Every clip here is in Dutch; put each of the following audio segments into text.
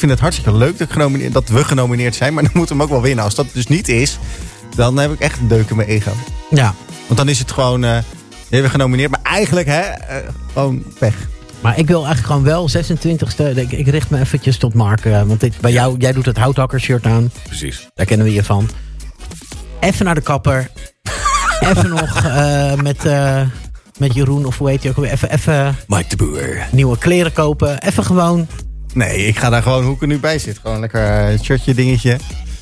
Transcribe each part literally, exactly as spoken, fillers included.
vind het hartstikke leuk dat, genomineerd, dat we genomineerd zijn. Maar dan moeten we hem ook wel winnen. Als dat dus niet is, dan heb ik echt een deuk in mijn ego. Ja. Want dan is het gewoon, uh, je bent genomineerd. Maar eigenlijk, hè, uh, gewoon pech. Maar ik wil eigenlijk gewoon wel zesentwintigste. Ik, ik richt me eventjes tot Mark. Uh, want dit, bij ja. jou, jij doet het houthakker-shirt aan. Precies. Daar kennen we je van. Even naar de kapper. Even nog uh, met, uh, met Jeroen, of hoe heet je ook alweer. Even, even Mike de Boer. Nieuwe kleren kopen. Even gewoon. Nee, ik ga daar gewoon hoe ik er nu bij zit. Gewoon lekker uh, shirtje, dingetje.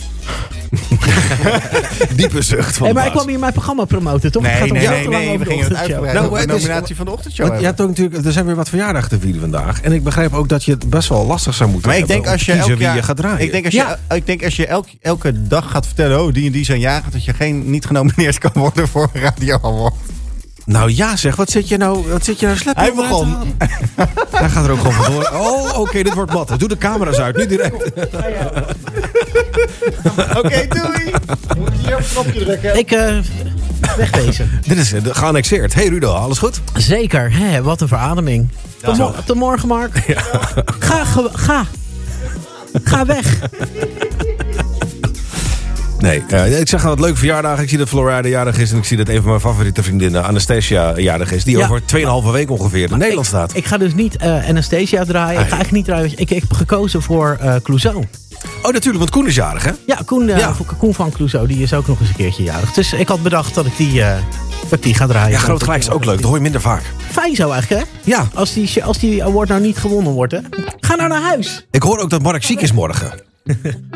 Diepe zucht van hey, maar de ik kwam hier mijn programma promoten, toch? Nee, het gaat nee, om nee, te lang nee, over we de gingen het ochtendshow. uitgebreid Nou, over de het is- nominatie van de ochtendshow Want je hebt ook natuurlijk, er zijn weer wat verjaardagen te vieren vandaag. En ik begrijp ook dat je het best wel lastig zou moeten Maar ik hebben denk als je om te elk kiezen jaar, wie je gaat draaien. Ik denk als je, Ja. ik denk als je elk, elke dag gaat vertellen, oh, die en die zijn jarig, dat je geen, niet genomineerd kan worden voor een Radio Award. Nou ja zeg, wat zit je nou, wat zit je nou slecht Hij om uit te begon. halen? Hij gaat er ook gewoon vandoor. Oh, oké, okay, dit wordt mat. Doe de camera's uit, nu direct. Oké, okay, doei. Moet je hier op het knopje drukken? Ik, uh, wegwezen. Dit is uh, geannexeerd. Hey Rudo, alles goed? Zeker. Hè, wat een verademing. Tot, mo- tot morgen, Mark. Ja. Ga, ge- ga. Ga weg. Nee, uh, ik zeg aan het leuke verjaardag. Ik zie dat Florida jarig is en ik zie dat een van mijn favoriete vriendinnen, Anastasia, jarig is. Die Ja. over tweeënhalve week ongeveer in Nederland ik, staat. Ik ga dus niet uh, Anastasia draaien. Ik ga eigenlijk niet draaien. Ik, ik heb gekozen voor uh, Clouseau. Oh, natuurlijk, want Koen is jarig, hè? Ja, Koen, uh, Ja. Koen van Clouseau. Die is ook nog eens een keertje jarig. Dus ik had bedacht dat ik die, uh, dat ik die ga draaien. Ja, groot gelijk is ook leuk. Dat hoor je minder vaak. Fijn zo eigenlijk, hè? Ja. Als die, als die award nou niet gewonnen wordt, hè? Ga nou naar huis. Ik hoor ook dat Mark ziek is morgen.